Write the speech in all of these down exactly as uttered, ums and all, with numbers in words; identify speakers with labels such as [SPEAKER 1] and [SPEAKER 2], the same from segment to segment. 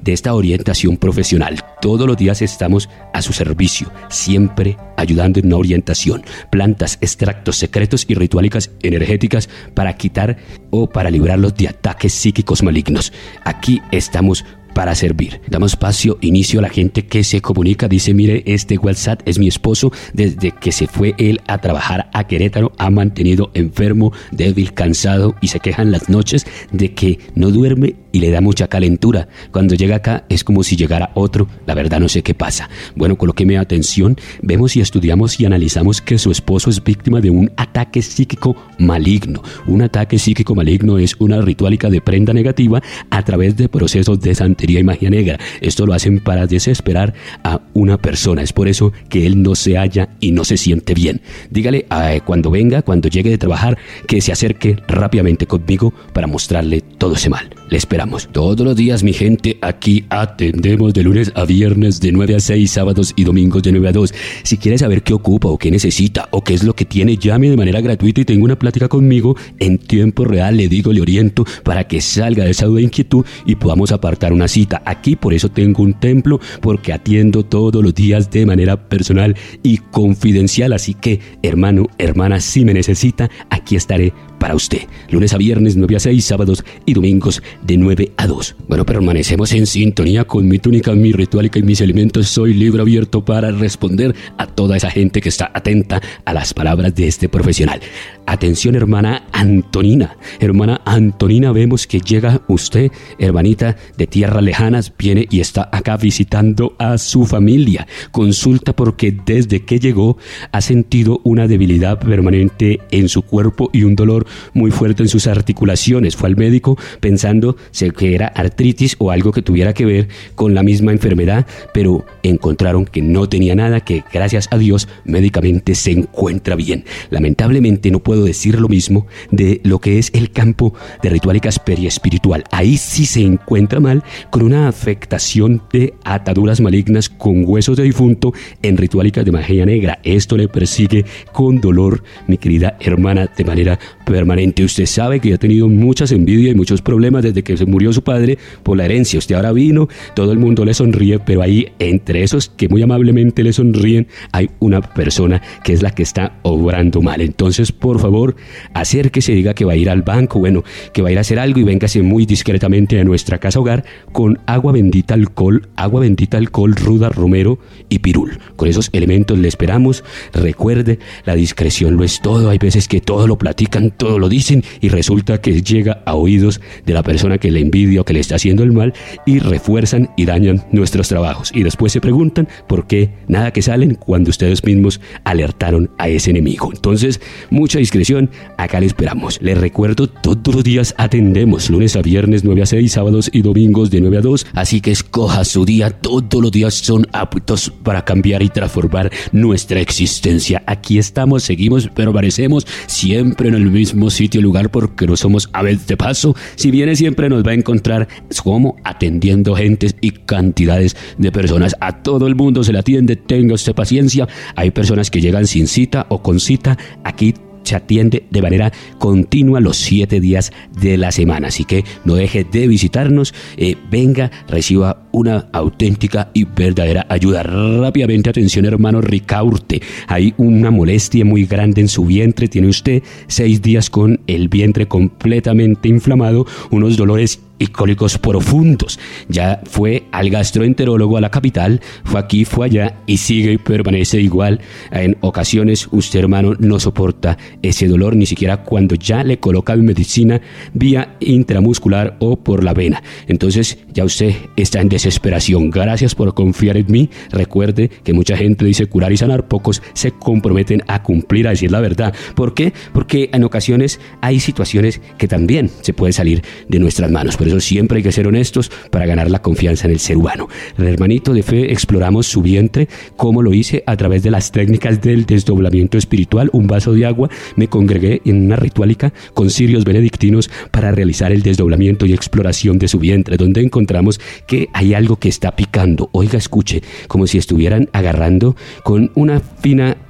[SPEAKER 1] de esta orientación profesional. Todos los días estamos a su servicio, siempre ayudando en una orientación. Plantas, extractos secretos y rituálicas energéticas para quitar o para librarlos de ataques psíquicos malignos. Aquí estamos para servir. Damos espacio, inicio a la gente que se comunica. Dice, mire, este WhatsApp es mi esposo. Desde que se fue él a trabajar a Querétaro, ha mantenido enfermo, débil, cansado y se quejan las noches de que no duerme y le da mucha calentura. Cuando llega acá es como si llegara otro. La verdad no sé qué pasa. Bueno, colóqueme atención. Vemos y estudiamos y analizamos que su esposo es víctima de un ataque psíquico maligno. Un ataque psíquico maligno es una rituálica de prenda negativa a través de procesos de santería y magia negra. Esto lo hacen para desesperar a una persona. Es por eso que él no se halla y no se siente bien. Dígale eh, cuando venga, cuando llegue de trabajar, que se acerque rápidamente conmigo para mostrarle todo ese mal. Le esperamos. Todos los días, mi gente, aquí atendemos de lunes a viernes de nueve a seis, sábados y domingos de nueve a dos. Si quiere saber qué ocupa o qué necesita o qué es lo que tiene, llame de manera gratuita y tenga una plática conmigo en tiempo real. Le digo, le oriento para que salga de esa duda e inquietud y podamos apartar una cita. Aquí por eso tengo un templo, porque atiendo todos los días de manera personal y confidencial. Así que, hermano, hermana, si me necesita, aquí estaré para usted. Lunes a viernes, nueve a seis, sábados y domingos de nueve a dos. Bueno, permanecemos en sintonía con mi túnica, mi rituálica y mis elementos. Soy libro abierto para responder a toda esa gente que está atenta a las palabras de este profesional. Atención, hermana Antonina. Hermana Antonina, vemos que llega usted, hermanita de tierras lejanas, viene y está acá visitando a su familia. Consulta porque desde que llegó ha sentido una debilidad permanente en su cuerpo y un dolor muy fuerte en sus articulaciones. Fue al médico pensando que era artritis o algo que tuviera que ver con la misma enfermedad, pero encontraron que no tenía nada, que gracias a Dios médicamente se encuentra bien. Lamentablemente no puedo decir lo mismo de lo que es el campo de rituálicas periespiritual. Ahí sí se encuentra mal, con una afectación de ataduras malignas con huesos de difunto en rituálicas de magia negra. Esto le persigue con dolor, mi querida hermana, de manera permanente. Usted sabe que ha tenido muchas envidias y muchos problemas desde que se murió su padre por la herencia. Usted ahora vino, todo el mundo le sonríe, pero ahí entre esos que muy amablemente le sonríen hay una persona que es la que está obrando mal. Entonces, por favor, acérquese, diga que va a ir al banco, bueno, que va a ir a hacer algo y véngase muy discretamente a nuestra casa hogar con agua bendita, alcohol, agua bendita, alcohol, ruda, romero y pirul. Con esos elementos le esperamos. Recuerde, la discreción lo es todo. Hay veces que todo lo platican, todo lo dicen y resulta que llega a oídos de la persona que le envidia o que le está haciendo el mal y refuerzan y dañan nuestros trabajos. Y después se preguntan por qué nada que salen cuando ustedes mismos alertaron a ese enemigo. Entonces, mucha discreción, acá le esperamos. Les recuerdo, todos los días atendemos, lunes a viernes, nueve a seis, sábados y domingos de nueve a dos. Así que escoja su día, todos los días son aptos para cambiar y transformar nuestra existencia. Aquí estamos, seguimos, permanecemos siempre en el mismo sitio y lugar porque no somos aves de paso. Si viene, siempre nos va a encontrar como atendiendo gentes y cantidades de personas. A todo el mundo se le atiende, tenga usted paciencia. Hay personas que llegan sin cita o con cita. Aquí se atiende de manera continua los siete días de la semana, así que no deje de visitarnos, eh, venga, reciba una auténtica y verdadera ayuda. Rápidamente, atención, hermano Ricaurte, hay una molestia muy grande en su vientre, tiene usted seis días con el vientre completamente inflamado, unos dolores y cólicos profundos. Ya fue al gastroenterólogo a la capital, fue aquí, fue allá y sigue y permanece igual. En ocasiones usted, hermano, no soporta ese dolor ni siquiera cuando ya le colocan medicina vía intramuscular o por la vena. Entonces ya usted está en desesperación. Gracias por confiar en mí. Recuerde que mucha gente dice curar y sanar, pocos se comprometen a cumplir, a decir la verdad. ¿Por qué? Porque en ocasiones hay situaciones que también se puede salir de nuestras manos. Por eso siempre hay que ser honestos para ganar la confianza en el ser humano. El hermanito de fe, exploramos su vientre, como lo hice a través de las técnicas del desdoblamiento espiritual. Un vaso de agua, me congregué en una rituálica con cirios benedictinos para realizar el desdoblamiento y exploración de su vientre, donde encontramos que hay algo que está picando. Oiga, escuche, como si estuvieran agarrando con una fina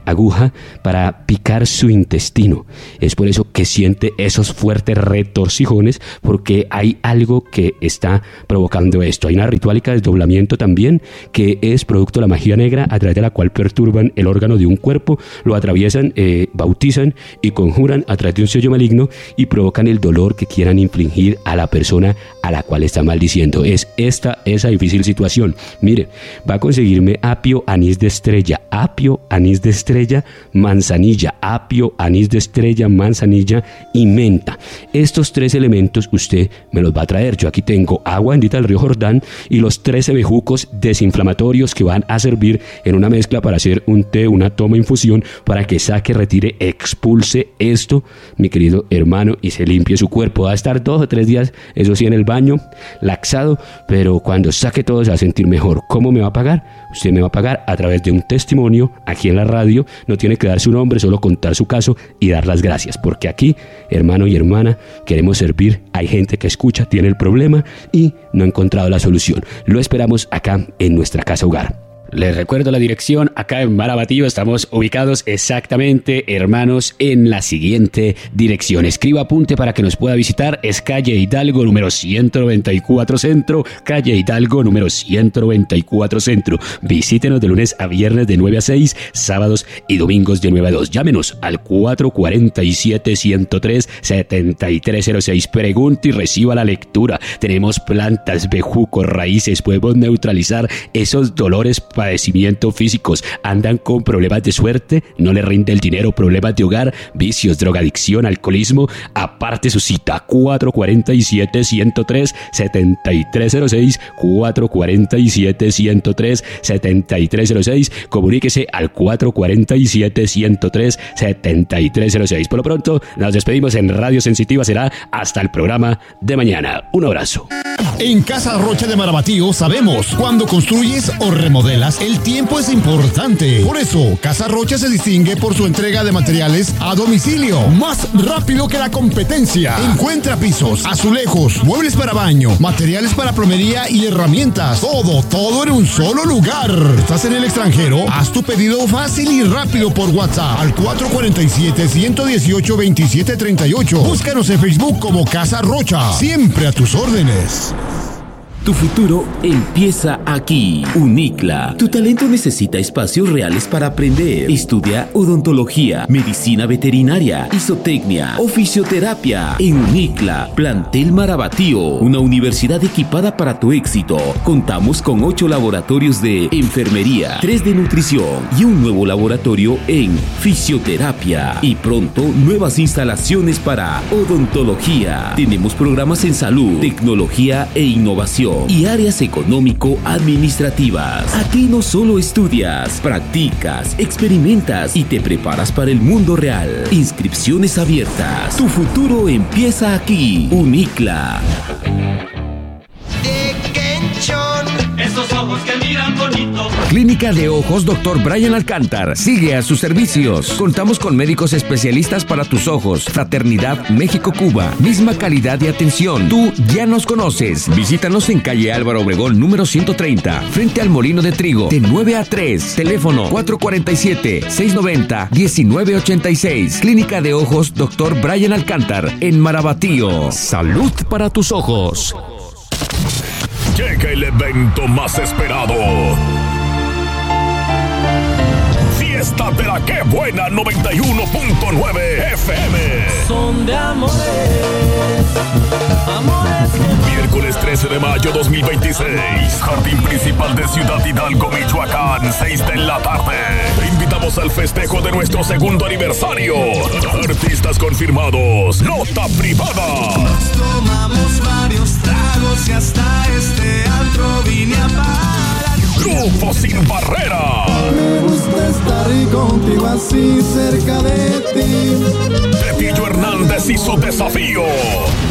[SPEAKER 1] aguja para picar su intestino. Es por eso que siente esos fuertes retorcijones, porque hay algo que está provocando esto. Hay una rituálica de desdoblamiento también, que es producto de la magia negra, a través de la cual perturban el órgano de un cuerpo, lo atraviesan, eh, bautizan y conjuran a través de un sello maligno y provocan el dolor que quieran infligir a la persona a la cual está maldiciendo. Es esta esa difícil situación. Mire, va a conseguirme apio, anís de estrella, apio, anís de estrella, manzanilla, apio, anís de estrella, manzanilla y menta. Estos tres elementos usted me los va a traer. Yo aquí tengo agua bendita del río Jordán y los trece bejucos desinflamatorios que van a servir en una mezcla para hacer un té, una toma, infusión, para que saque, retire, expulse esto, mi querido hermano, y se limpie su cuerpo. Va a estar dos o tres días, eso sí, en el baño, laxado, pero cuando saque todo se va a sentir mejor. ¿Cómo me va a pagar? Usted me va a pagar a través de un testimonio aquí en la radio. No tiene que dar su nombre, solo contar su caso y dar las gracias, porque aquí, hermano y hermana, queremos servir. Hay gente que escucha, tiene el problema y no ha encontrado la solución. Lo esperamos acá en nuestra casa hogar. Les recuerdo la dirección, acá en Marabatío estamos ubicados exactamente, hermanos, en la siguiente dirección. Escriba, apunte para que nos pueda visitar. Es calle Hidalgo número ciento noventa y cuatro Centro, calle Hidalgo número ciento noventa y cuatro Centro. Visítenos de lunes a viernes de nueve a seis, sábados y domingos de nueve a dos. Llámenos al cuatro cuatro siete, uno cero tres, siete tres cero seis. Pregunte y reciba la lectura. Tenemos plantas, bejucos, raíces. Podemos neutralizar esos dolores, padecimientos físicos. Andan con problemas de suerte, no le rinde el dinero, problemas de hogar, vicios, drogadicción, alcoholismo. Aparte su cita, cuatro cuatro siete, uno cero tres, siete tres cero seis, cuatro cuatro siete, uno cero tres, siete tres cero seis. Comuníquese al cuatro cuatro siete, uno cero tres, siete tres cero seis. Por lo pronto, nos despedimos en Radio Sensitiva. Será hasta el programa de mañana. Un abrazo.
[SPEAKER 2] En Casa Rocha de Marabatío sabemos, cuando construyes o remodelas, el tiempo es importante. Por eso, Casa Rocha se distingue por su entrega de materiales a domicilio, más rápido que la competencia. Encuentra pisos, azulejos, muebles para baño, materiales para plomería y herramientas. Todo, todo en un solo lugar. ¿Estás en el extranjero? Haz tu pedido fácil y rápido por WhatsApp al cuatro cuatro siete, uno uno ocho, dos siete tres ocho. Búscanos en Facebook como Casa Rocha. Siempre a tus órdenes.
[SPEAKER 3] Tu futuro empieza aquí. UNICLA. Tu talento necesita espacios reales para aprender. Estudia odontología, medicina veterinaria, isotecnia o fisioterapia. En UNICLA, Plantel Marabatío, una universidad equipada para tu éxito. Contamos con ocho laboratorios de enfermería, tres de nutrición y un nuevo laboratorio en fisioterapia. Y pronto, nuevas instalaciones para odontología. Tenemos programas en salud, tecnología e innovación y áreas económico-administrativas. Aquí no solo estudias, practicas, experimentas y te preparas para el mundo real. Inscripciones abiertas. Tu futuro empieza aquí. UNICLA.
[SPEAKER 4] Esos ojos que miran bonito.
[SPEAKER 5] Clínica de Ojos doctor Brian Alcántar sigue a sus servicios. Contamos con médicos especialistas para tus ojos. Fraternidad México-Cuba. Misma calidad de atención. Tú ya nos conoces. Visítanos en calle Álvaro Obregón número ciento treinta, frente al Molino de Trigo, de nueve a tres. Teléfono cuatro cuatro siete, seis nueve cero, uno nueve ocho seis. Clínica de Ojos doctor Brian Alcántar en Marabatío. Salud para tus ojos.
[SPEAKER 6] Llega el evento más esperado. Fiesta de la Qué Buena noventa y uno punto nueve F M.
[SPEAKER 4] Son de amores, amores.
[SPEAKER 6] Miércoles trece de mayo dos mil veintiséis. Jardín Principal de Ciudad Hidalgo, Michoacán, seis de la tarde. Te invitamos al festejo de nuestro segundo aniversario. Artistas confirmados. Nota privada.
[SPEAKER 7] Tomamos varios tragos y hasta este antro vine a parar.
[SPEAKER 6] Grupo Sin Barrera.
[SPEAKER 7] Me gusta estar contigo así cerca de ti.
[SPEAKER 6] Pepillo Hernández y su desafío.